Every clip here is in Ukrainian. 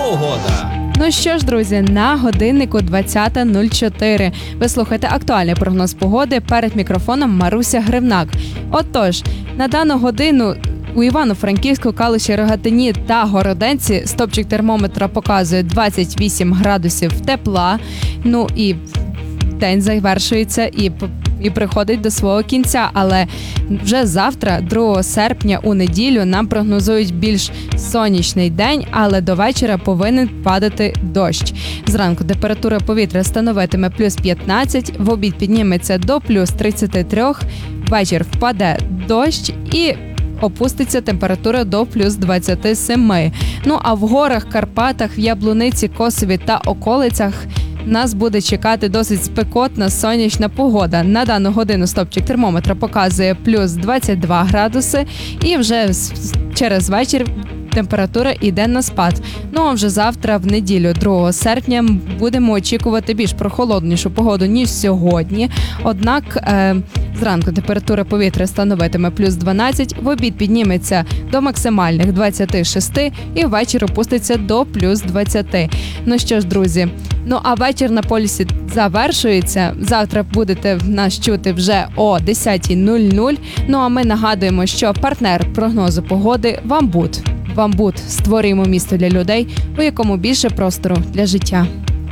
Погода. Ну що ж, друзі, на годиннику 20:04. Ви слухаєте актуальний прогноз погоди. Перед мікрофоном Маруся Гривнак. Отож, на дану годину у Івано-Франківську, Калуші, Рогатині та Городенці стопчик термометра показує 28 градусів тепла. Ну і день завершується і приходить до свого кінця, але вже завтра, 2 серпня, у неділю, нам прогнозують більш сонячний день, але до вечора повинен падати дощ. Зранку температура повітря становитиме плюс 15, в обід підніметься до плюс 33, вечір впаде дощ і опуститься температура до плюс 27. Ну а в горах, Карпатах, в Яблуниці, Косові та околицях нас буде чекати досить спекотна сонячна погода. На дану годину стопчик термометра показує плюс 22 градуси і вже через вечір температура йде на спад. Ну а вже завтра, в неділю, 2 серпня, будемо очікувати більш прохолоднішу погоду, ніж сьогодні. Однак зранку температура повітря становитиме плюс 12, в обід підніметься до максимальних 26 і ввечері опуститься до плюс 20. Ну що ж, друзі, ну а вечір на полюсі завершується. Завтра будете нас чути вже о 10:00. Ну а ми нагадуємо, що партнер прогнозу погоди – Вамбут. Вамбут. Створюємо місто для людей, у якому більше простору для життя.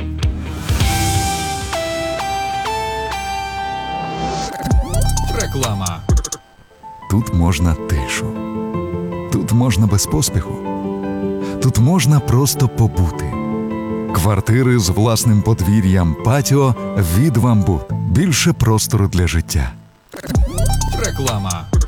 Реклама. Тут можна тишу. Тут можна без поспіху. Тут можна просто побути. Квартири з власним подвір'ям, патіо від Вамбут. Більше простору для життя. Реклама.